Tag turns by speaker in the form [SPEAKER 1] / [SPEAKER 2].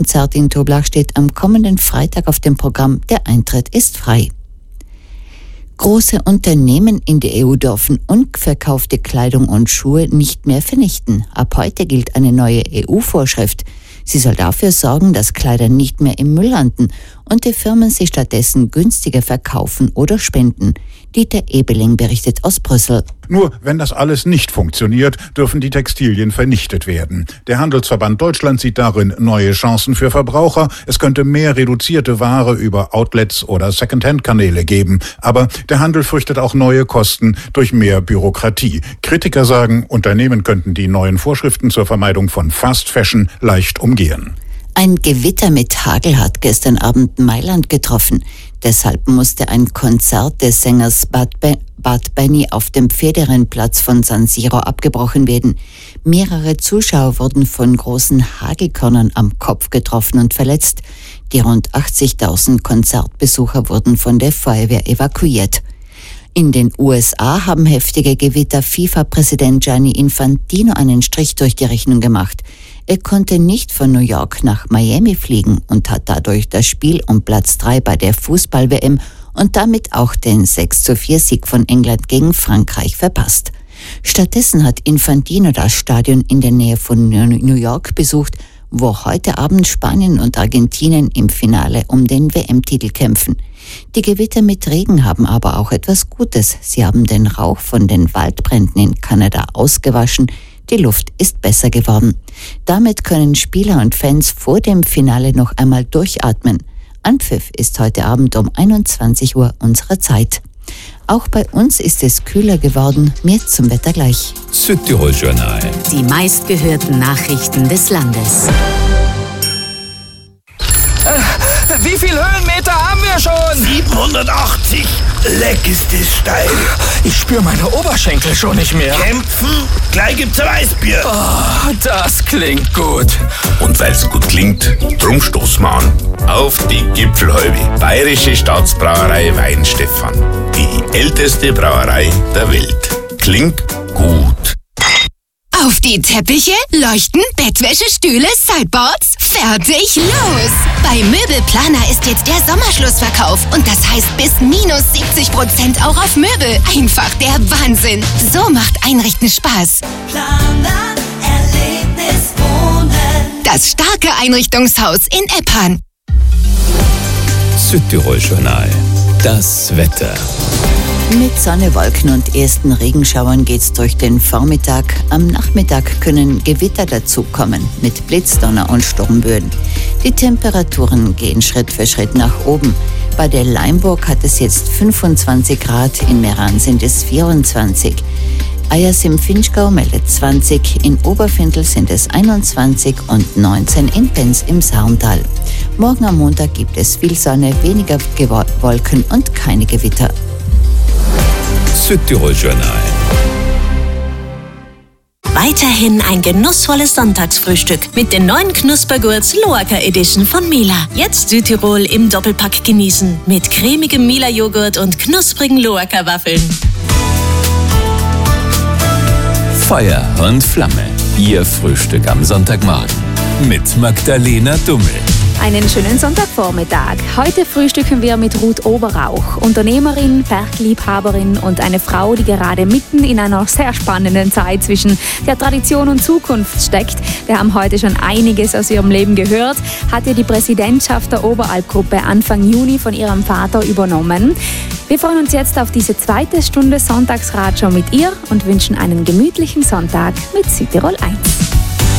[SPEAKER 1] Konzert in Toblach steht am kommenden Freitag auf dem Programm. Der Eintritt ist frei. Große Unternehmen in der EU dürfen unverkaufte Kleidung und Schuhe nicht mehr vernichten. Ab heute gilt eine neue EU-Vorschrift. Sie soll dafür sorgen, dass Kleider nicht mehr im Müll landen und die Firmen sie stattdessen günstiger verkaufen oder spenden. Dieter Ebeling berichtet aus Brüssel.
[SPEAKER 2] Nur wenn das alles nicht funktioniert, dürfen die Textilien vernichtet werden. Der Handelsverband Deutschland sieht darin neue Chancen für Verbraucher. Es könnte mehr reduzierte Ware über Outlets oder Secondhand-Kanäle geben. Aber der Handel fürchtet auch neue Kosten durch mehr Bürokratie. Kritiker sagen, Unternehmen könnten die neuen Vorschriften zur Vermeidung von Fast Fashion leicht umgehen.
[SPEAKER 1] Ein Gewitter mit Hagel hat gestern Abend Mailand getroffen. Deshalb musste ein Konzert des Sängers Bad Bunny auf dem Pferderennplatz von San Siro abgebrochen werden. Mehrere Zuschauer wurden von großen Hagelkörnern am Kopf getroffen und verletzt. Die rund 80.000 Konzertbesucher wurden von der Feuerwehr evakuiert. In den USA haben heftige Gewitter FIFA-Präsident Gianni Infantino einen Strich durch die Rechnung gemacht. Er konnte nicht von New York nach Miami fliegen und hat dadurch das Spiel um Platz 3 bei der Fußball-WM und damit auch den 6:4-Sieg von England gegen Frankreich verpasst. Stattdessen hat Infantino das Stadion in der Nähe von New York besucht, wo heute Abend Spanien und Argentinien im Finale um den WM-Titel kämpfen. Die Gewitter mit Regen haben aber auch etwas Gutes. Sie haben den Rauch von den Waldbränden in Kanada ausgewaschen. Die Luft ist besser geworden. Damit können Spieler und Fans vor dem Finale noch einmal durchatmen. Anpfiff ist heute Abend um 21 Uhr unserer Zeit. Auch bei uns ist es kühler geworden. Mehr zum Wetter gleich.
[SPEAKER 3] Südtirol Journal.
[SPEAKER 4] Die meistgehörten Nachrichten des Landes.
[SPEAKER 5] Wie viel Höhenmeter haben wir schon?
[SPEAKER 6] 780. Leck ist das steil.
[SPEAKER 5] Ich spüre meine Oberschenkel schon nicht mehr.
[SPEAKER 6] Kämpfen? Gleich gibt's ein Weißbier.
[SPEAKER 5] Oh, das klingt gut.
[SPEAKER 7] Und weil's gut klingt, drum stoßen wir an. Auf die Gipfelhalbe. Bayerische Staatsbrauerei Weinstefan. Die älteste Brauerei der Welt. Klingt gut.
[SPEAKER 8] Auf die Teppiche, Leuchten, Bettwäsche, Stühle, Sideboards. Fertig, los! Bei Möbelplaner ist jetzt der Sommerschlussverkauf und das heißt bis minus 70% auch auf Möbel. Einfach der Wahnsinn. So macht Einrichten Spaß.
[SPEAKER 9] Planer, Erlebnis, Wohnen.
[SPEAKER 8] Das starke Einrichtungshaus in Eppan.
[SPEAKER 3] Südtirol Journal. Das Wetter.
[SPEAKER 1] Mit Sonne, Wolken und ersten Regenschauern geht's durch den Vormittag. Am Nachmittag können Gewitter dazukommen mit Blitzdonner und Sturmböen. Die Temperaturen gehen Schritt für Schritt nach oben. Bei der Leimburg hat es jetzt 25 Grad, in Meran sind es 24. Ayers im Finchgau meldet 20, in Oberfindl sind es 21 und 19 in Penz im Saarntal. Morgen am Montag gibt es viel Sonne, weniger Wolken und keine Gewitter.
[SPEAKER 3] Südtirol Journal.
[SPEAKER 4] Weiterhin ein genussvolles Sonntagsfrühstück mit den neuen Knuspergurts Loacker Edition von Mila. Jetzt Südtirol im Doppelpack genießen mit cremigem Mila-Joghurt und knusprigen Loacker-Waffeln.
[SPEAKER 3] Feuer und Flamme. Ihr Frühstück am Sonntagmorgen mit Magdalena Dummel.
[SPEAKER 10] Einen schönen Sonntagvormittag. Heute frühstücken wir mit Ruth Oberrauch, Unternehmerin, Bergliebhaberin und eine Frau, die gerade mitten in einer sehr spannenden Zeit zwischen der Tradition und Zukunft steckt. Wir haben heute schon einiges aus ihrem Leben gehört. Hat ihr die Präsidentschaft der Oberalp-Gruppe Anfang Juni von ihrem Vater übernommen. Wir freuen uns jetzt auf diese zweite Stunde Sonntagsradio mit ihr und wünschen einen gemütlichen Sonntag mit Südtirol 1.